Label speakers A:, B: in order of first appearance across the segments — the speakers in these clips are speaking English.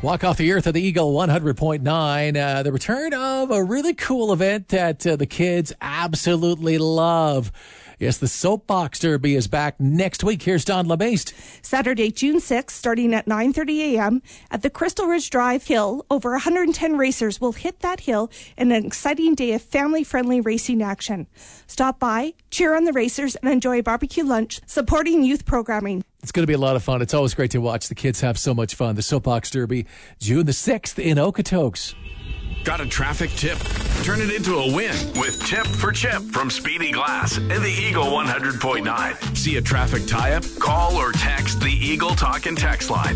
A: Walk off the earth of the Eagle 100.9. The return of a really cool event that the kids absolutely love. Yes, the Soapbox Derby is back next week. Here's Don LeBaste.
B: Saturday, June 6th, starting at 9:30 a.m. at the Crystal Ridge Drive Hill. Over 110 racers will hit that hill in an exciting day of family-friendly racing action. Stop by, cheer on the racers, and enjoy a barbecue lunch supporting youth programming.
A: It's going to be a lot of fun. It's always great to watch the kids have so much fun. The Soapbox Derby, June the 6th in Okotoks.
C: Got a traffic tip? Turn it into a win with Tip for Chip from Speedy Glass and the Eagle 100.9. See a traffic tie-up? Call or text the Eagle Talk and Text line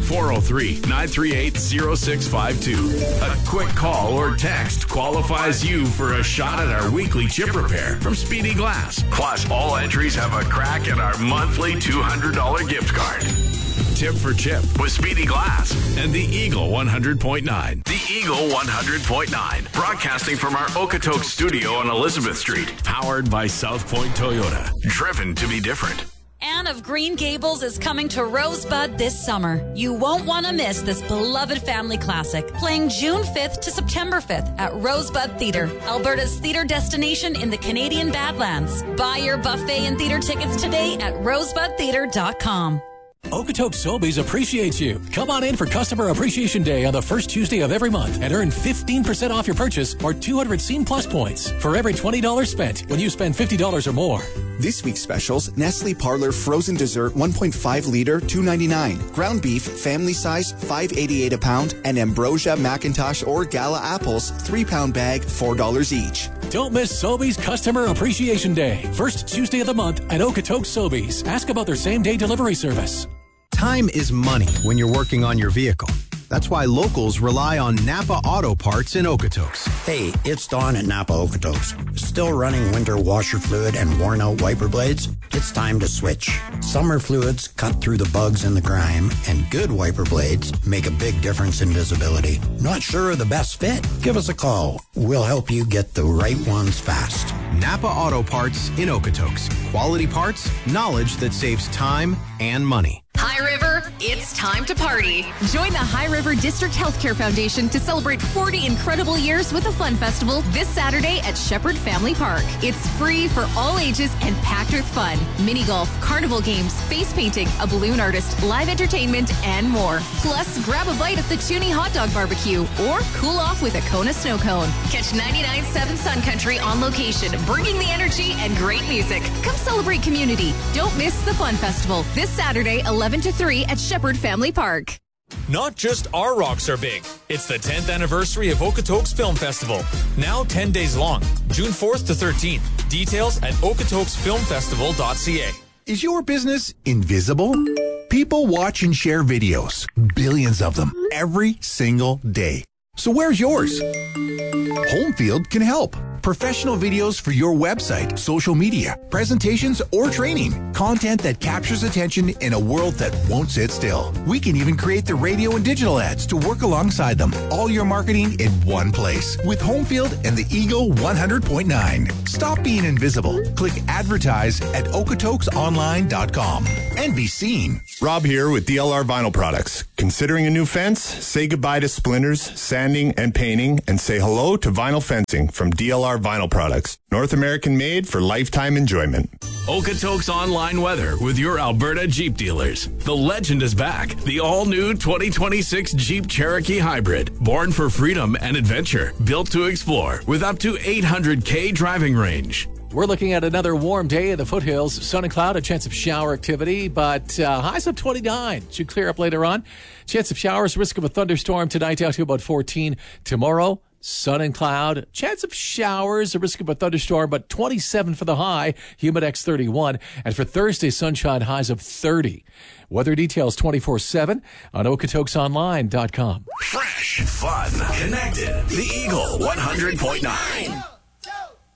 C: 403-938-0652. A quick call or text qualifies you for a shot at our weekly chip repair from Speedy Glass. Plus, all entries have a crack at our monthly $200 gift card. Tip for Chip with Speedy Glass and the Eagle 100.9. The Eagle 100.9. Broadcasting from our Okotoks studio on Elizabeth Street. Powered by South Point Toyota. Driven to be different.
D: Anne of Green Gables is coming to Rosebud this summer. You won't want to miss this beloved family classic, playing June 5th to September 5th at Rosebud Theatre, Alberta's theatre destination in the Canadian Badlands. Buy your buffet and theatre tickets today at rosebudtheatre.com.
A: Okotoks Sobeys appreciates you. Come on in for Customer Appreciation Day on the first Tuesday of every month and earn 15% off your purchase or 200 Scene Plus points for every $20 spent when you spend $50 or more.
E: This week's specials, Nestle Parlor Frozen Dessert 1.5 liter, $2.99. Ground beef, family size, $5.88 a pound. And Ambrosia, Macintosh, or Gala apples, 3-pound bag, $4 each.
A: Don't miss Sobeys Customer Appreciation Day. First Tuesday of the month at Okotoks Sobeys. Ask about their same-day delivery service.
F: Time is money when you're working on your vehicle. That's why locals rely on Napa Auto Parts in Okotoks.
G: Hey, it's Don at Napa Okotoks. Still running winter washer fluid and worn out wiper blades? It's time to switch. Summer fluids cut through the bugs and the grime, and good wiper blades make a big difference in visibility. Not sure of the best fit? Give us a call. We'll help you get the right ones fast.
F: Napa Auto Parts in Okotoks. Quality parts, knowledge that saves time and money.
H: High River, it's time to party. Join the High River District Healthcare Foundation to celebrate 40 incredible years with a fun festival this Saturday at Shepherd Family Park. It's free for all ages and packed with fun. Mini golf, carnival games, face painting, a balloon artist, live entertainment, and more. Plus, grab a bite at the Toonie Hot Dog Barbecue or cool off with a Kona Snow Cone. Catch 99.7 Sun Country on location, bringing the energy and great music. Come celebrate community. Don't miss the fun festival this Saturday, 11 to 3 at Shepherd Family Park.
I: Not just our rocks are big. It's the 10th anniversary of Okotoks Film Festival. Now 10 days long, June 4th to 13th. Details at okotoksfilmfestival.ca.
J: Is your business invisible? People watch and share videos, billions of them, every single day. So where's yours? Homefield can help. Professional videos for your website, social media, presentations, or training. Content that captures attention in a world that won't sit still. We can even create the radio and digital ads to work alongside them. All your marketing in one place with Homefield and the Eagle 100.9. Stop being invisible. Click advertise at okotoksonline.com and be seen.
K: Rob here with DLR Vinyl Products. Considering a new fence? Say goodbye to splinters, sanding, and painting, and say hello to vinyl fencing from DLR Vinyl Products. North American made for lifetime enjoyment.
C: Okotoks Online Weather with your Alberta Jeep dealers. The legend is back. The all-new 2026 Jeep Cherokee Hybrid. Born for freedom and adventure. Built to explore with up to 800K driving range.
A: We're looking at another warm day in the foothills. Sun and cloud, a chance of shower activity, but highs of 29. Should clear up later on. Chance of showers, risk of a thunderstorm tonight down to about 14. Tomorrow, sun and cloud, chance of showers, a risk of a thunderstorm, but 27 for the high, humidex 31. And for Thursday, sunshine, highs of 30. Weather details 24/7 on okotoksonline.com.
C: Fresh, fun, connected. The Eagle 100.9.